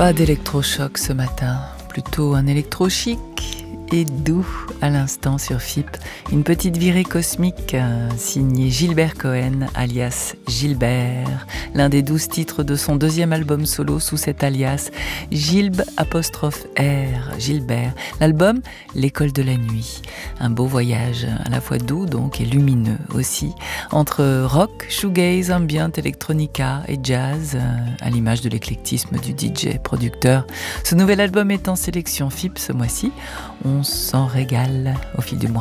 Pas d'électrochoc ce matin, plutôt un électrochic et doux à l'instant sur FIP. Une petite virée cosmique signée Gilbert Cohen, alias Gilbert. L'un des 12 titres de son deuxième album solo sous cet alias, Gilb'_R, Gilbert. L'album, L'école de la nuit. Un beau voyage, à la fois doux donc et lumineux aussi, entre rock, shoegaze, ambient, electronica et jazz, à l'image de l'éclectisme du DJ producteur. Ce nouvel album est en sélection FIP ce mois-ci. On s'en régale au fil du mois.